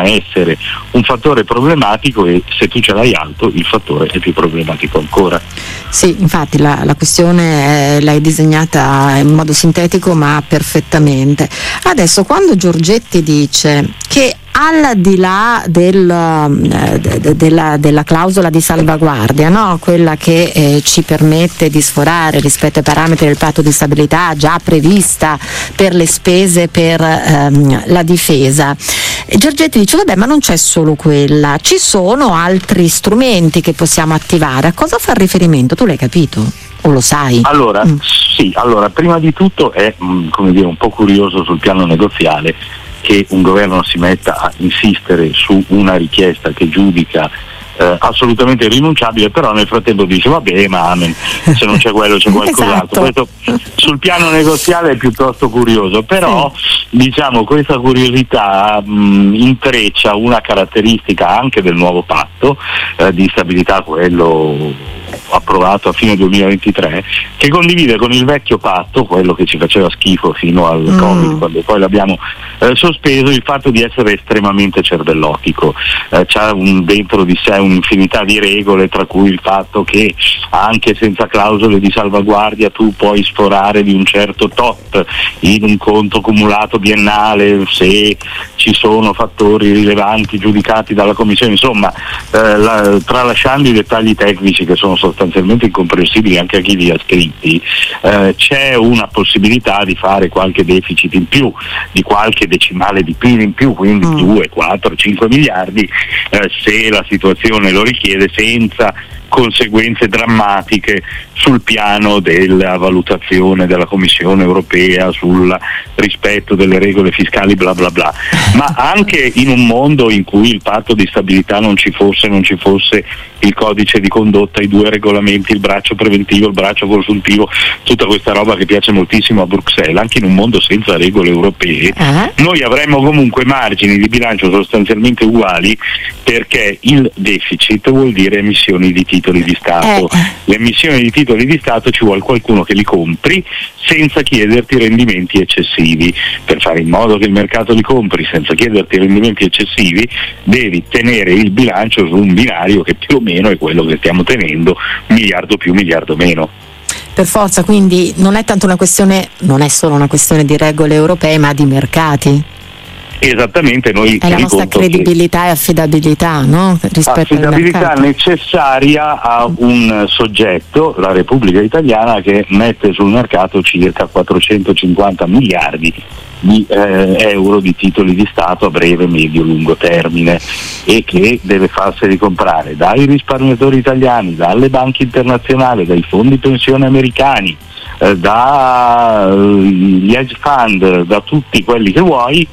a essere un fattore problematico, e se tu ce l'hai alto il fattore è più problematico ancora. Sì, infatti la questione l'hai disegnata in modo sintetico ma perfettamente. Adesso, quando Giorgetti dice che al di là della clausola di salvaguardia, no? Quella che ci permette di sforare rispetto ai parametri del patto di stabilità già prevista per le spese per la difesa, Giorgetti dice vabbè, ma non c'è solo quella, ci sono altri strumenti che possiamo attivare. A cosa fa riferimento? Tu l'hai capito o lo sai? Allora, sì, prima di tutto è un po' curioso sul piano negoziale che un governo si metta a insistere su una richiesta che giudica assolutamente irrinunciabile, però nel frattempo dice vabbè, ma se non c'è quello c'è qualcos'altro. Esatto. Questo sul piano negoziale è piuttosto curioso, però questa curiosità intreccia una caratteristica anche del nuovo patto di stabilità, quello approvato a fine 2023, che condivide con il vecchio patto, quello che ci faceva schifo fino al Covid, quando poi l'abbiamo sospeso, il fatto di essere estremamente cervellotico. C'ha dentro di sé un'infinità di regole, tra cui il fatto che anche senza clausole di salvaguardia tu puoi sforare di un certo tot in un conto cumulato biennale se ci sono fattori rilevanti giudicati dalla Commissione. Insomma, tralasciando i dettagli tecnici che sono sostanzialmente incomprensibili anche a chi li ha scritti, c'è una possibilità di fare qualche deficit in più, di qualche decimale di PIL in più, quindi 2, 4, 5 miliardi se la situazione lo richiede, senza conseguenze drammatiche sul piano della valutazione della Commissione europea sul rispetto delle regole fiscali, bla bla bla. Ma anche in un mondo in cui il patto di stabilità non ci fosse il codice di condotta, i 2 regolamenti, il braccio preventivo, il braccio consultivo, tutta questa roba che piace moltissimo a Bruxelles, anche in un mondo senza regole europee, noi avremmo comunque margini di bilancio sostanzialmente uguali, perché il deficit vuol dire emissioni di titoli di Stato. Le emissioni di titoli di Stato ci vuole qualcuno che li compri senza chiederti rendimenti eccessivi. Per fare in modo che il mercato li compri senza chiederti rendimenti eccessivi, devi tenere il bilancio su un binario che più o meno è quello che stiamo tenendo, miliardo più, miliardo meno. Per forza, quindi non è solo una questione di regole europee, ma di mercati. Esattamente, noi è la nostra credibilità e affidabilità, no? Rispetto affidabilità necessaria a un soggetto, la Repubblica Italiana, che mette sul mercato circa 450 miliardi di euro di titoli di Stato a breve, medio, lungo termine, e che deve farseli comprare dai risparmiatori italiani, dalle banche internazionali, dai fondi pensione americani, dagli hedge fund, da tutti quelli che vuoi,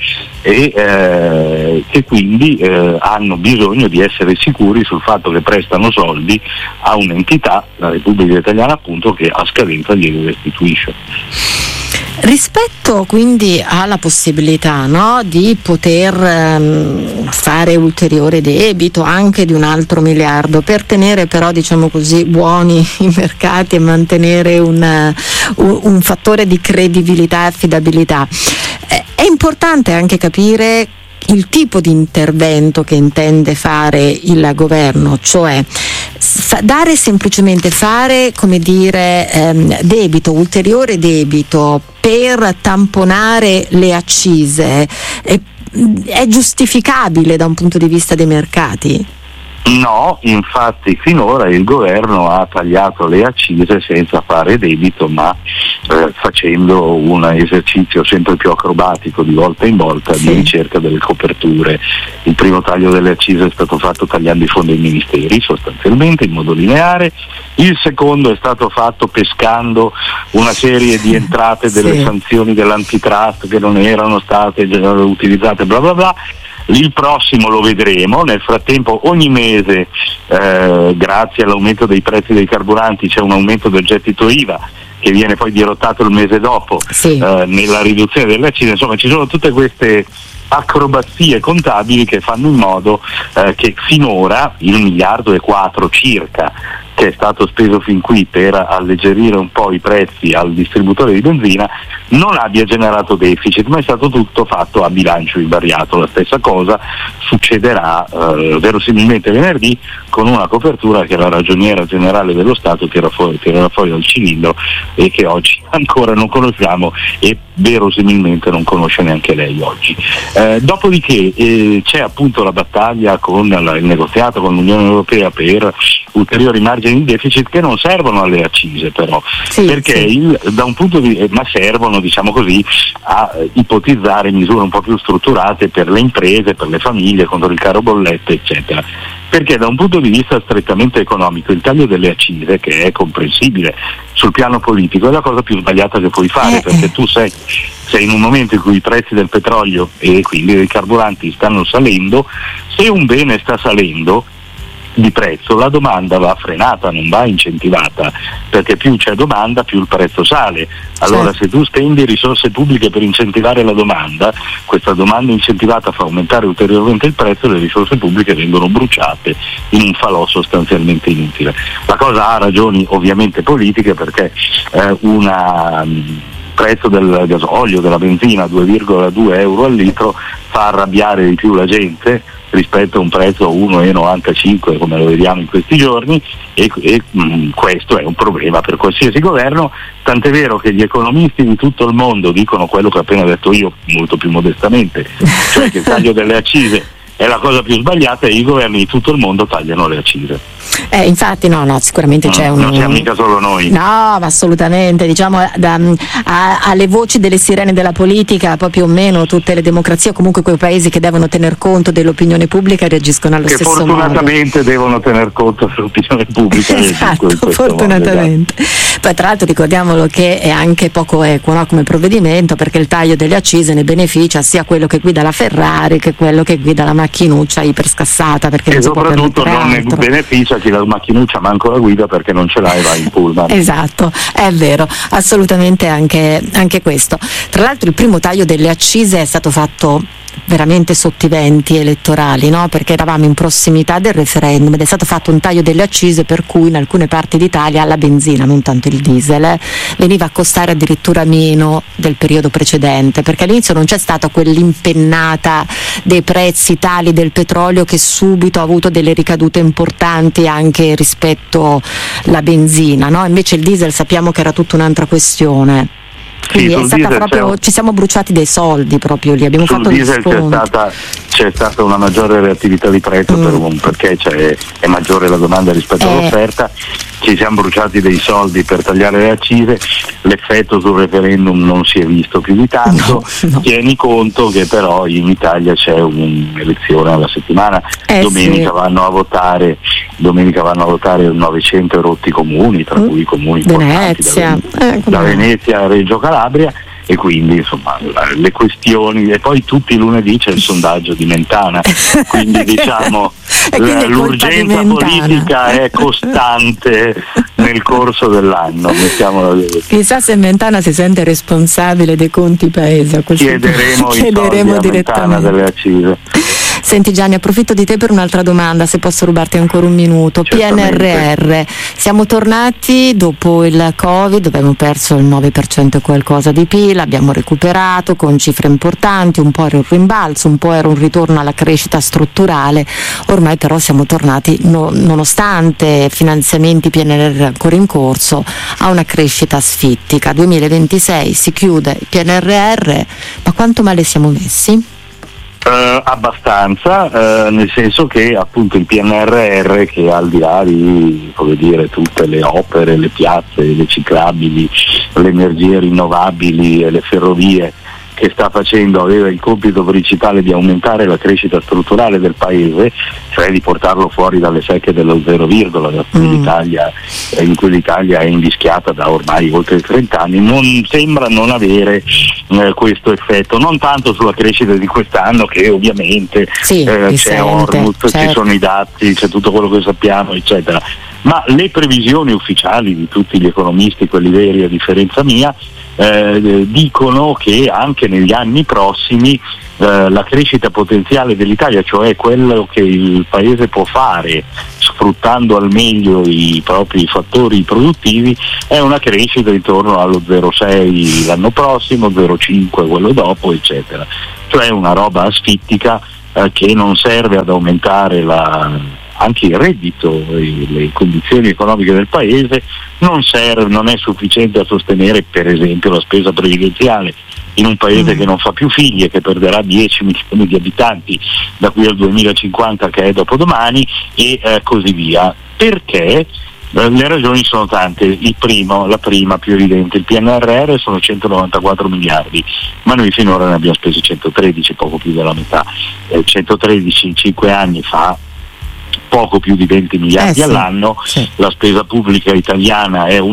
e che quindi hanno bisogno di essere sicuri sul fatto che prestano soldi a un'entità, la Repubblica Italiana appunto, che a scadenza glieli restituisce. Rispetto quindi alla possibilità, no, di poter fare ulteriore debito anche di un altro miliardo per tenere però, diciamo così, buoni i mercati e mantenere un fattore di credibilità e affidabilità, è importante anche capire il tipo di intervento che intende fare il governo, cioè dare semplicemente debito, ulteriore debito per tamponare le accise, è giustificabile da un punto di vista dei mercati? No, infatti finora il governo ha tagliato le accise senza fare debito, ma facendo un esercizio sempre più acrobatico di volta in volta di ricerca delle coperture. Il primo taglio delle accise è stato fatto tagliando i fondi ai ministeri, sostanzialmente in modo lineare. Il secondo è stato fatto pescando una serie di entrate delle sanzioni dell'antitrust che non erano state utilizzate, bla bla bla. Il prossimo lo vedremo. Nel frattempo ogni mese, grazie all'aumento dei prezzi dei carburanti, c'è un aumento del gettito IVA che viene poi dirottato il mese dopo nella riduzione delle accise. Insomma, ci sono tutte queste acrobazie contabili che fanno in modo che finora il 1,4 miliardi circa che è stato speso fin qui per alleggerire un po' i prezzi al distributore di benzina non abbia generato deficit, ma è stato tutto fatto a bilancio invariato. La stessa cosa succederà verosimilmente venerdì con una copertura che la Ragioniera Generale dello Stato tirerà fuori dal cilindro e che oggi ancora non conosciamo e verosimilmente non conosce neanche lei oggi. Dopodiché c'è appunto la battaglia con il negoziato con l'Unione Europea per ulteriori margini di deficit che non servono alle accise però, perché da un punto di ma servono, diciamo così, a ipotizzare misure un po' più strutturate per le imprese, per le famiglie, contro il caro bollette, eccetera. Perché da un punto di vista strettamente economico il taglio delle accise, che è comprensibile sul piano politico, è la cosa più sbagliata che puoi fare, perché tu sei in un momento in cui i prezzi del petrolio e quindi dei carburanti stanno salendo. Se un bene sta salendo di prezzo, la domanda va frenata, non va incentivata, perché più c'è domanda più il prezzo sale. Allora se tu spendi risorse pubbliche per incentivare la domanda, questa domanda incentivata fa aumentare ulteriormente il prezzo e le risorse pubbliche vengono bruciate in un falò sostanzialmente inutile. La cosa ha ragioni ovviamente politiche, perché prezzo del gasolio, della benzina 2,2 euro al litro fa arrabbiare di più la gente rispetto a un prezzo a 1,95 come lo vediamo in questi giorni, e questo è un problema per qualsiasi governo, tant'è vero che gli economisti di tutto il mondo dicono quello che ho appena detto io molto più modestamente, cioè che il taglio delle accise è la cosa più sbagliata e i governi di tutto il mondo tagliano le accise. Infatti no, sicuramente c'è non siamo mica solo noi. No, ma assolutamente, diciamo alle voci delle sirene della politica, poi più o meno tutte le democrazie, o comunque quei paesi che devono tener conto dell'opinione pubblica, reagiscono allo stesso modo. Che fortunatamente devono tener conto dell'opinione pubblica. Esatto, fortunatamente. Poi tra l'altro ricordiamolo che è anche poco equo, no, come provvedimento, perché il taglio delle accise ne beneficia sia quello che guida la Ferrari che quello che guida la macchinuccia iperscassata, perché e soprattutto non ne beneficia chi la macchinuccia manco la guida perché non ce l'ha e va in pullman. Esatto, è vero, assolutamente anche questo. Tra l'altro il primo taglio delle accise è stato fatto veramente sotto i venti elettorali, no? Perché eravamo in prossimità del referendum ed è stato fatto un taglio delle accise per cui in alcune parti d'Italia la benzina, non tanto il diesel, veniva a costare addirittura meno del periodo precedente, perché all'inizio non c'è stata quell'impennata dei prezzi tali del petrolio che subito ha avuto delle ricadute importanti anche rispetto alla benzina, no? Invece il diesel sappiamo che era tutta un'altra questione. Quindi è stata proprio, ci siamo bruciati dei soldi proprio lì, abbiamo fatto diesel c'è stata una maggiore reattività di prezzo perché è maggiore la domanda rispetto all'offerta, ci siamo bruciati dei soldi per tagliare le accise, l'effetto sul referendum non si è visto più di tanto, no. Tieni conto che però in Italia c'è un'elezione alla settimana, domenica vanno a votare 900 erotti comuni, tra cui comuni Venezia, da Venezia a Reggio Calabria, e quindi insomma le questioni, e poi tutti i lunedì c'è il sondaggio di Mentana, quindi diciamo l'urgenza politica è costante nel corso dell'anno, chissà se Mentana si sente responsabile dei conti paese a questo chiederemo direttamente delle accise. Senti Gianni, approfitto di te per un'altra domanda, se posso rubarti ancora un minuto. Certamente. PNRR, siamo tornati dopo il Covid, abbiamo perso il 9% e qualcosa di PIL, abbiamo recuperato con cifre importanti, un po' era un rimbalzo, un po' era un ritorno alla crescita strutturale, ormai però siamo tornati, nonostante finanziamenti PNRR ancora in corso, a una crescita asfittica. 2026 si chiude il PNRR, ma quanto male siamo messi? Abbastanza, nel senso che appunto il PNRR, che al di là di tutte le opere, le piazze, le ciclabili, le energie rinnovabili e le ferrovie che sta facendo, aveva il compito principale di aumentare la crescita strutturale del paese, cioè di portarlo fuori dalle secche dello 0, in cui l'Italia è invischiata da ormai oltre 30 anni, non sembra non avere questo effetto, non tanto sulla crescita di quest'anno, che ovviamente c'è Ormuz, ci sono i dati, c'è tutto quello che sappiamo, eccetera, ma le previsioni ufficiali di tutti gli economisti, quelli veri a differenza mia, dicono che anche negli anni prossimi la crescita potenziale dell'Italia, cioè quello che il paese può fare sfruttando al meglio i propri fattori produttivi, è una crescita intorno allo 0,6 l'anno prossimo, 0,5 quello dopo, eccetera. Cioè una roba asfittica che non serve ad aumentare anche il reddito e le condizioni economiche del paese, non è sufficiente a sostenere per esempio la spesa previdenziale in un paese che non fa più figli e che perderà 10 milioni di abitanti da qui al 2050, che è dopodomani, e così via. Perché? Le ragioni sono tante. La prima più evidente, il PNRR sono 194 miliardi, ma noi finora ne abbiamo spesi 113, poco più della metà. 113 in 5 anni fa poco più di 20 miliardi all'anno, sì. La spesa pubblica italiana è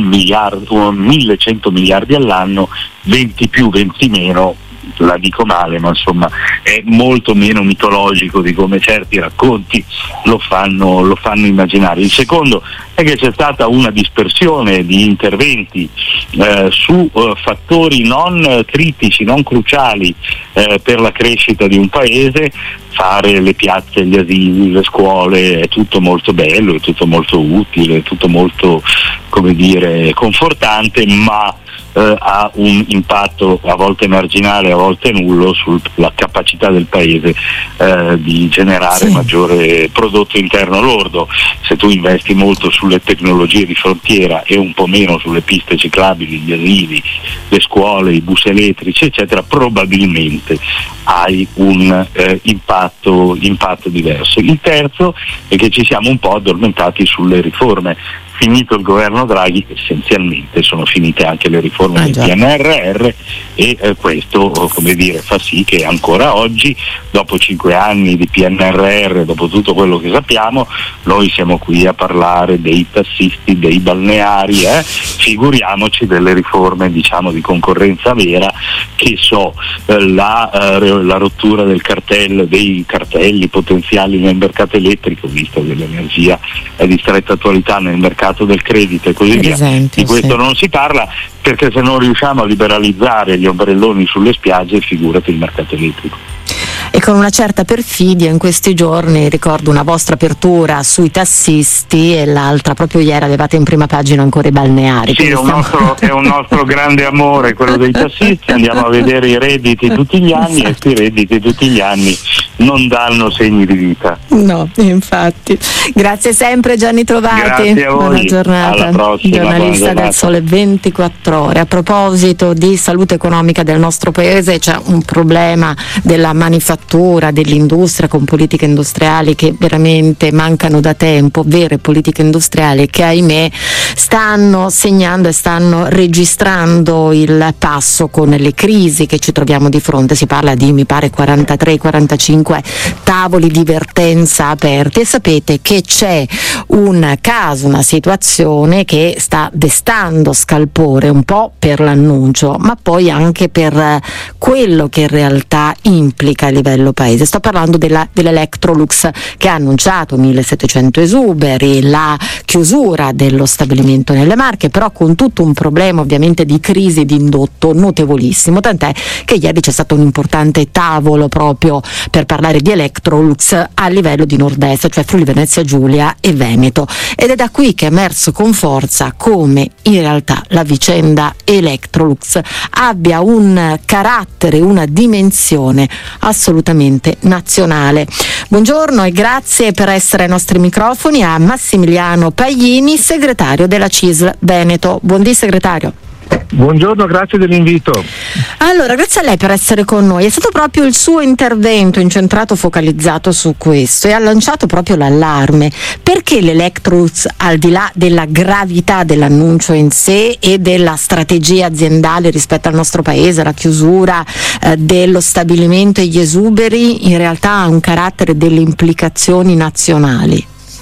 1.100 miliardi all'anno, 20 più, 20 meno, la dico male, ma insomma è molto meno mitologico di come certi racconti lo fanno immaginare. Il secondo è che c'è stata una dispersione di interventi su fattori non critici, non cruciali per la crescita di un paese. Fare le piazze, gli asili, le scuole è tutto molto bello, è tutto molto utile, è tutto molto, come dire, confortante, ma ha un impatto a volte marginale, a volte nullo sulla capacità del paese di generare maggiore prodotto interno lordo. Se tu investi molto sulle tecnologie di frontiera e un po' meno sulle piste ciclabili, gli asili, le scuole, i bus elettrici, eccetera, probabilmente hai un impatto diverso. Il terzo è che ci siamo un po' addormentati sulle riforme. Finito il governo Draghi, essenzialmente sono finite anche le riforme del PNRR e questo, come dire, fa sì che ancora oggi, dopo 5 anni di PNRR, dopo tutto quello che sappiamo, noi siamo qui a parlare dei tassisti, dei balneari, figuriamoci delle riforme, diciamo, di concorrenza vera, che la rottura dei cartelli potenziali nel mercato elettrico, visto che l'energia è di stretta attualità nel mercato del credito e così via. Di questo non si parla, perché se non riusciamo a liberalizzare gli ombrelloni sulle spiagge, figurati il mercato elettrico. E con una certa perfidia in questi giorni ricordo una vostra apertura sui tassisti e l'altra proprio ieri avevate in prima pagina ancora i balneari. Sì, è un nostro grande amore quello dei tassisti, andiamo a vedere i redditi tutti gli anni e questi redditi tutti gli anni non danno segni di vita. No, infatti. Grazie sempre Gianni Trovati. Grazie a voi. Buona giornata. Alla prossima, giornalista del Sole 24 Ore. A proposito di salute economica del nostro paese, c'è un problema della manifattura, dell'industria, con politiche industriali che veramente mancano da tempo, vere politiche industriali che ahimè stanno segnando e stanno registrando il passo con le crisi che ci troviamo di fronte. Si parla di, mi pare, 43-45 tavoli di vertenza aperti, e sapete che c'è un caso, una situazione che sta destando scalpore un po' per l'annuncio, ma poi anche per quello che in realtà implica a livello paese. Sto parlando dell'Electrolux, che ha annunciato 1700 esuberi, la chiusura dello stabilimento nelle Marche, però con tutto un problema ovviamente di crisi di indotto notevolissimo, tant'è che ieri c'è stato un importante tavolo proprio per parlare di Electrolux a livello di nord-est, cioè Friuli Venezia Giulia e Veneto, ed è da qui che è emerso con forza come in realtà la vicenda Electrolux abbia un carattere, una dimensione assolutamente nazionale. Buongiorno e grazie per essere ai nostri microfoni a Massimiliano Paglini, segretario della CISL Veneto. Buondì segretario. Buongiorno, grazie dell'invito. Allora, grazie a lei per essere con noi. È stato proprio il suo intervento incentrato, focalizzato su questo, e ha lanciato proprio l'allarme. Perché l'Electrolux, al di là della gravità dell'annuncio in sé e della strategia aziendale rispetto al nostro paese, la chiusura dello stabilimento e gli esuberi, in realtà ha un carattere delle implicazioni nazionali?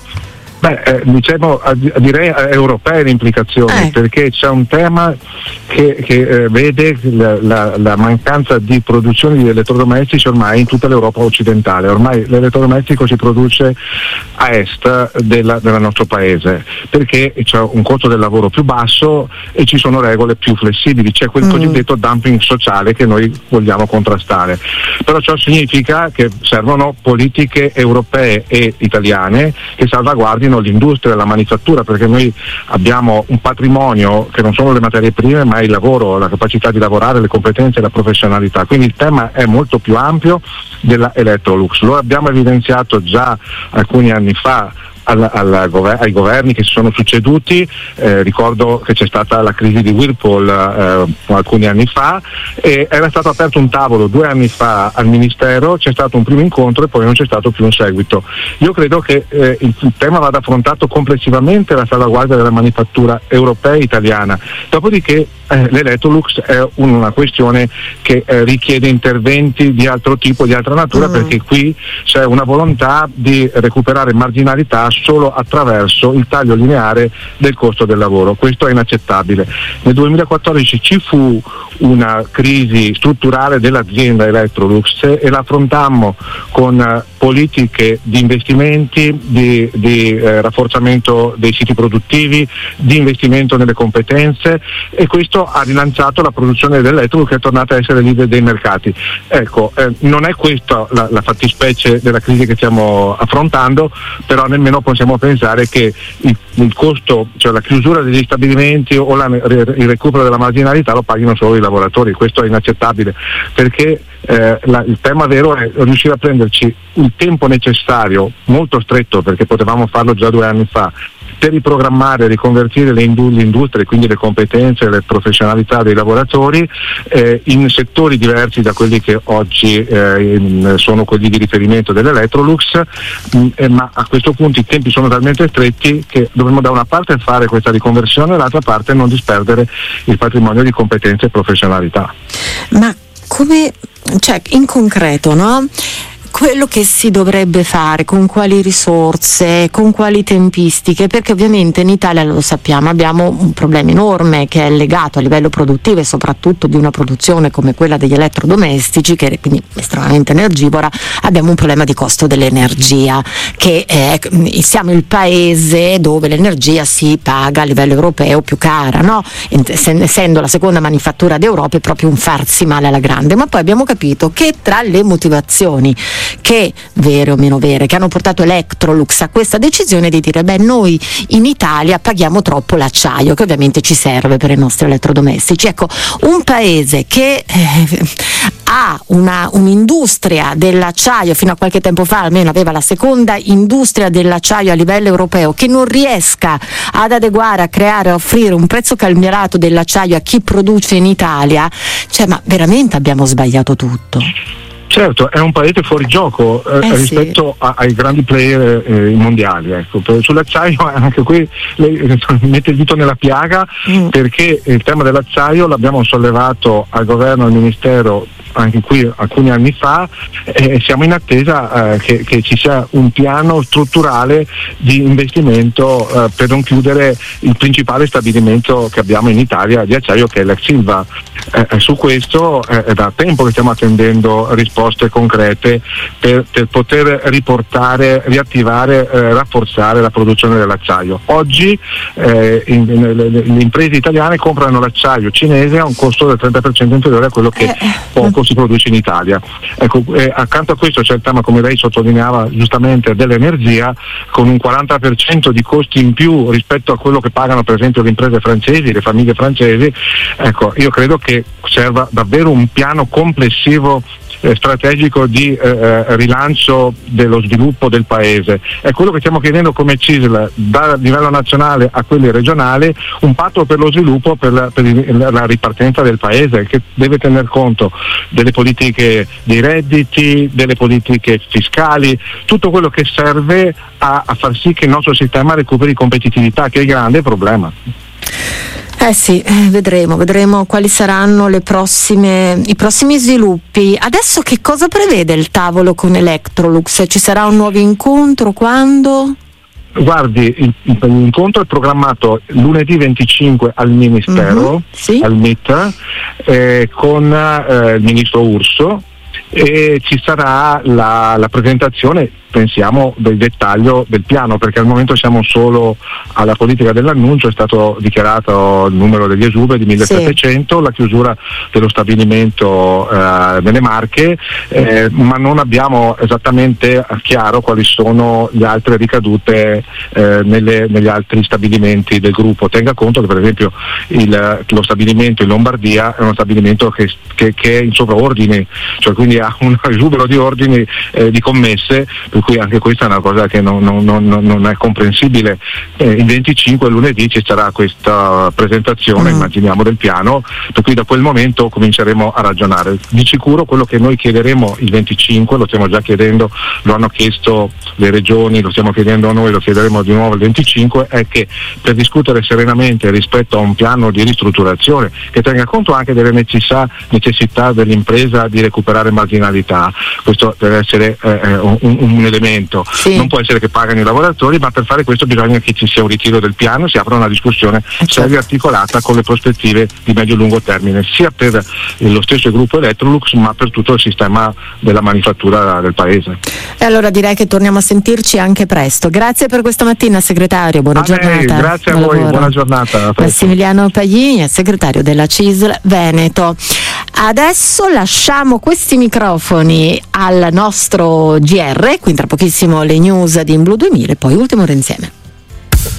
Direi europee le implicazioni, perché c'è un tema che vede la mancanza di produzione di elettrodomestici ormai in tutta l'Europa occidentale. Ormai l'elettrodomestico si produce a est del nostro paese, perché c'è un costo del lavoro più basso e ci sono regole più flessibili, c'è quel cosiddetto dumping sociale che noi vogliamo contrastare. Però ciò significa che servono politiche europee e italiane che salvaguardino riguardino l'industria e la manifattura, perché noi abbiamo un patrimonio che non sono le materie prime, ma il lavoro, la capacità di lavorare, le competenze e la professionalità. Quindi il tema è molto più ampio della Electrolux. Lo abbiamo evidenziato già alcuni anni fa ai governi che si sono succeduti. Ricordo che c'è stata la crisi di Whirlpool alcuni anni fa, e era stato aperto un tavolo 2 anni fa al Ministero, c'è stato un primo incontro e poi non c'è stato più un seguito. Io credo che il tema vada affrontato complessivamente, la salvaguardia della manifattura europea e italiana. Dopodiché l'Electrolux è una questione che richiede interventi di altro tipo, di altra natura, perché qui c'è una volontà di recuperare marginalità solo attraverso il taglio lineare del costo del lavoro. Questo è inaccettabile. Nel 2014 ci fu una crisi strutturale dell'azienda Electrolux e la affrontammo con politiche di investimenti, di rafforzamento dei siti produttivi, di investimento nelle competenze, e questo ha rilanciato la produzione dell'Electrolux, che è tornata a essere leader dei mercati. Ecco, non è questa la fattispecie della crisi che stiamo affrontando, però nemmeno possiamo pensare che il costo, cioè la chiusura degli stabilimenti o il recupero della marginalità lo paghino solo i lavoratori. Questo è inaccettabile, perché il tema vero è riuscire a prenderci il tempo necessario, molto stretto, perché potevamo farlo già 2 anni fa, per riprogrammare e riconvertire le industrie, quindi le competenze e le professionalità dei lavoratori in settori diversi da quelli che oggi sono quelli di riferimento dell'Electrolux, ma a questo punto i tempi sono talmente stretti che dovremmo da una parte fare questa riconversione e dall'altra parte non disperdere il patrimonio di competenze e professionalità. Ma come, cioè, in concreto, no? Quello che si dovrebbe fare, con quali risorse, con quali tempistiche, perché ovviamente in Italia, lo sappiamo, abbiamo un problema enorme che è legato a livello produttivo e soprattutto di una produzione come quella degli elettrodomestici, che è quindi estremamente energivora. Abbiamo un problema di costo dell'energia, che siamo il paese dove l'energia si paga a livello europeo più cara, no? Essendo la seconda manifattura d'Europa è proprio un farsi male alla grande. Ma poi abbiamo capito che tra le motivazioni che, vere o meno vere, che hanno portato Electrolux a questa decisione di dire noi in Italia paghiamo troppo l'acciaio, che ovviamente ci serve per i nostri elettrodomestici. Ecco, un paese che ha un'industria dell'acciaio, fino a qualche tempo fa almeno aveva la seconda industria dell'acciaio a livello europeo, che non riesca ad adeguare, a creare, a offrire un prezzo calmierato dell'acciaio a chi produce in Italia, cioè, ma veramente abbiamo sbagliato tutto. Certo, è un paese fuori gioco rispetto ai grandi player mondiali. Ecco. Sull'acciaio anche qui lei mette il dito nella piaga, perché il tema dell'acciaio l'abbiamo sollevato al governo e al ministero anche qui alcuni anni fa, e siamo in attesa che ci sia un piano strutturale di investimento per non chiudere il principale stabilimento che abbiamo in Italia di acciaio, che è l'ex Ilva. Su questo è da tempo che stiamo attendendo risposte concrete per poter riportare, riattivare, rafforzare la produzione dell'acciaio. Oggi le imprese italiane comprano l'acciaio cinese a un costo del 30% inferiore a quello che poco si produce in Italia. Ecco, accanto a questo c'è il tema, come lei sottolineava giustamente, dell'energia, con un 40% di costi in più rispetto a quello che pagano per esempio le imprese francesi, le famiglie francesi. Ecco, io credo che serva davvero un piano complessivo strategico di rilancio dello sviluppo del paese. È quello che stiamo chiedendo come CISL da livello nazionale a quelli regionali, un patto per lo sviluppo, per la ripartenza del paese, che deve tener conto delle politiche dei redditi, delle politiche fiscali, tutto quello che serve a far sì che il nostro sistema recuperi competitività, che è il grande problema. Sì, vedremo quali saranno i prossimi sviluppi. Adesso che cosa prevede il tavolo con Electrolux? Ci sarà un nuovo incontro? Quando? Guardi, l'incontro è programmato lunedì 25 al Ministero, sì, al MIT, con il Ministro Urso, e ci sarà la presentazione, pensiamo, del dettaglio del piano, perché al momento siamo solo alla politica dell'annuncio. È stato dichiarato il numero degli esuberi di 1700, la chiusura dello stabilimento nelle Marche, ma non abbiamo esattamente chiaro quali sono le altre ricadute negli altri stabilimenti del gruppo. Tenga conto che per esempio lo stabilimento in Lombardia è uno stabilimento che è in sovraordini, cioè quindi ha un esubero di ordini di commesse, per cui anche questa è una cosa che non è comprensibile. Il 25 lunedì ci sarà questa presentazione, immaginiamo, del piano, per cui da quel momento cominceremo a ragionare. Di sicuro quello che noi chiederemo il 25, lo stiamo già chiedendo, lo hanno chiesto le regioni, lo stiamo chiedendo noi, lo chiederemo di nuovo il 25, è che per discutere serenamente rispetto a un piano di ristrutturazione che tenga conto anche delle necessità dell'impresa di recuperare marginalità, questo deve essere un elemento. Non può essere che pagano i lavoratori, ma per fare questo bisogna che ci sia un ritiro del piano, si apra una discussione seria, articolata, con le prospettive di medio-lungo termine, sia per lo stesso gruppo Electrolux ma per tutto il sistema della manifattura del paese. E allora direi che torniamo a sentirci anche presto. Grazie per questa mattina, segretario, buona giornata. Grazie a voi, buona giornata. Massimiliano Pagini, segretario della CISL Veneto. Adesso lasciamo questi microfoni al nostro GR, quindi tra pochissimo le news di In Blu 2000 e poi ultimo ora insieme.